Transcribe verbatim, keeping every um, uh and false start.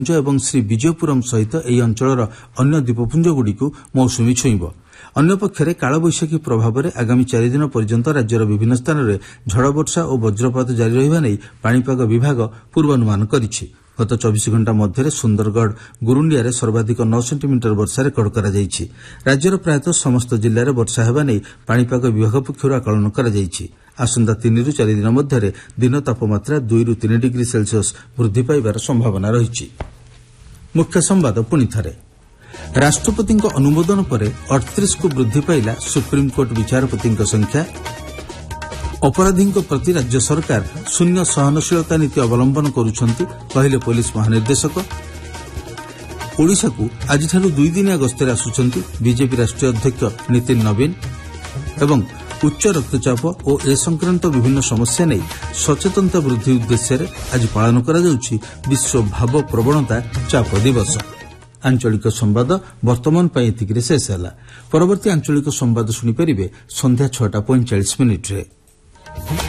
ଏବଂ ଶ୍ରୀ ବିଜୟପୁରମ୍ ସହିତ ଏହି ଅଞ୍ଚଳର ଅନ୍ୟ ଦ୍ୱୀପପୁଞ୍ଜଗୁଡ଼ିକୁ ମୌସୁମୀ ଛୁଇଁବ। ଅନ୍ୟପକ୍ଷରେ କାଳବୈଶାଖୀ ପ୍ରଭାବରେ ଆଗାମୀ ଚାରିଦିନ ପର୍ଯ୍ୟନ୍ତ ରାଜ୍ୟର ବିଭିନ୍ନ ସ୍ଥାନରେ ଝଡ଼ବର୍ଷା ଓ ବଜ୍ରପାତ ଜାରି ରହିବା ନେଇ ପାଣିପାଗ ବିଭାଗ ପୂର୍ବାନୁମାନ କରିଛି। ଗତ ଚବିଶ ଘଣ୍ଟା ମଧ୍ୟରେ ସୁନ୍ଦରଗଡ଼ ଗୁରୁଣ୍ଡିଆରେ ସର୍ବାଧିକ ନଅ ସେଣ୍ଟିମିଟର ବର୍ଷା ରେକର୍ଡ କରାଯାଇଛି। ରାଜ୍ୟର ପ୍ରାୟତଃ ସମସ୍ତ ଜିଲ୍ଲାରେ ବର୍ଷା ହେବା ନେଇ ପାଣିପାଗ ବିଭାଗ ପକ୍ଷରୁ ଆକଳନ କରାଯାଇଛି। ଆସନ୍ତା ତିନିରୁ ଚାରି ଦିନ ମଧ୍ୟରେ ଦିନ ତାପମାତ୍ରା ଦୁଇରୁ ତିନି ଡିଗ୍ରୀ ସେଲ୍ସିୟସ୍ ବୃଦ୍ଧି ପାଇବାର ସମ୍ଭାବନା ରହିଛି। ମୁଖ୍ୟ ସମ୍ବାଦ ପୁଣି ଥରେ। ରାଷ୍ଟ୍ରପତିଙ୍କ ଅନୁମୋଦନ ପରେ ଅଠତିରିଶକୁ ବୃଦ୍ଧି ପାଇଲା ସୁପ୍ରିମକୋର୍ଟ ବିଚାରପତିଙ୍କ ସଂଖ୍ୟା। ଅପରାଧୀଙ୍କ ପ୍ରତି ରାଜ୍ୟ ସରକାର ଶୂନ୍ୟ ସହନଶୀଳତା ନୀତି ଅବଲମ୍ବନ କରୁଛନ୍ତି କହିଲେ ପୋଲିସ ମହାନିର୍ଦ୍ଦେଶକ। ଓଡ଼ିଶାକୁ ଆଜିଠାରୁ ଦୁଇଦିନିଆ ଗସ୍ତରେ ଆସୁଛନ୍ତି ବିଜେପି ରାଷ୍ଟ୍ରୀୟ ଅଧ୍ୟକ୍ଷ ନୀତିନ ନବୀନ। ଏବଂ ଉଚ୍ଚ ରକ୍ତଚାପ ଓ ଏ ସଂକ୍ରାନ୍ତ ବିଭିନ୍ନ ସମସ୍ୟା ନେଇ ସଚେତନତା ବୃଦ୍ଧି ଉଦ୍ଦେଶ୍ୟରେ ଆଜି ପାଳନ କରାଯାଉଛି ବିଶ୍ୱ ଭାବ ପ୍ରବଣତା ଚାପ ଦିବସ। ଆଞ୍ଚଳିକ ସମ୍ବାଦ ବର୍ତ୍ତମାନ ପାଇଁ ଏତିକିରେ ଶେଷ ହେଲା। ପରବର୍ତ୍ତୀ ଆଞ୍ଚଳିକ ସମ୍ବାଦ ଶୁଣିପାରିବେ ସନ୍ଧ୍ୟା ଛଅଟା ପଇଁଚାଳିଶ ମିନିଟ୍ରେ।